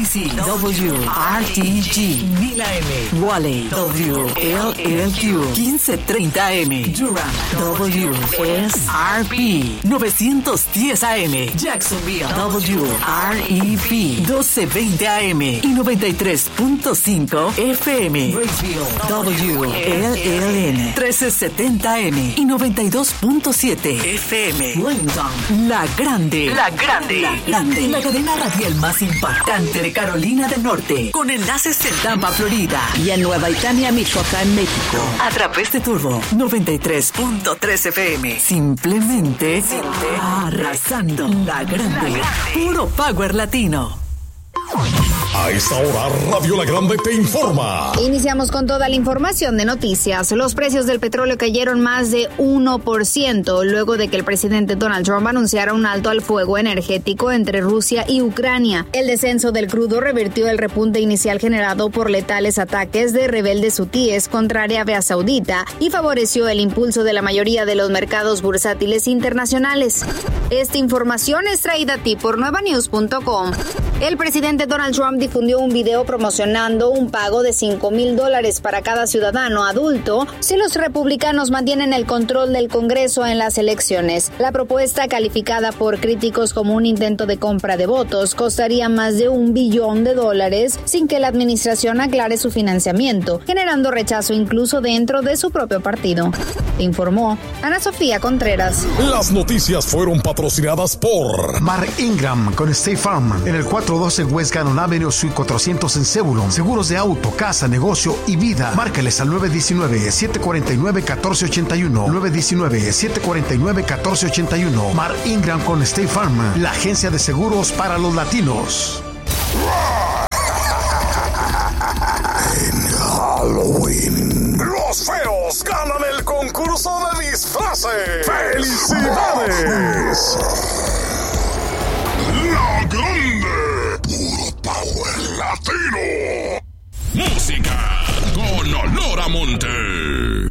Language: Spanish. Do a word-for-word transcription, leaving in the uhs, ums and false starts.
C, W R T G, mil A M, Raleigh, W L L Q, quince treinta A M, Durham, W S R P, novecientos diez A M, Jacksonville, W R E P, doce veinte A M y noventa y tres punto cinco F M, Raceville, W L L N, trece setenta A M y noventa y dos punto siete F M, Lansing, La Grande, La Grande, La Grande, la cadena radial más impactante de Carolina del Norte, con enlaces en Tampa, Florida, y en Nueva Italia, Michoacán, México, a través de Turbo noventa y tres punto tres F M. Simplemente, Simplemente arrasando. La Grande, La Grande, puro power latino. A esta hora, Radio La Grande te informa. Iniciamos con toda la información de noticias. Los precios del petróleo cayeron más de uno por ciento luego de que el presidente Donald Trump anunciara un alto al fuego energético entre Rusia y Ucrania. El descenso del crudo revirtió el repunte inicial generado por letales ataques de rebeldes hutíes contra Arabia Saudita y favoreció el impulso de la mayoría de los mercados bursátiles internacionales. Esta información es traída a ti por nueva news punto com. El presidente Donald Trump difundió un video promocionando un pago de cinco mil dólares para cada ciudadano adulto si los republicanos mantienen el control del Congreso en las elecciones. La propuesta, calificada por críticos como un intento de compra de votos, costaría más de un billón de dólares sin que la administración aclare su financiamiento, generando rechazo incluso dentro de su propio partido. Informó Ana Sofía Contreras. Las noticias fueron patrocinadas por Mark Ingram con State Farm en el cuatrocientos doce West Gannon Avenue, Suite cuatrocientos en Zebulon. Seguros de auto, casa, negocio y vida. Márcales al nueve uno nueve, siete cuatro nueve, uno cuatro ocho uno. nueve uno nueve, siete cuatro nueve, uno cuatro ocho uno. Mark Ingram con State Farm, la agencia de seguros para los latinos. En Halloween, los feos ganan el concurso de disfraces. ¡Felicidades! La Grande, puro power latino. Música con olor a monte.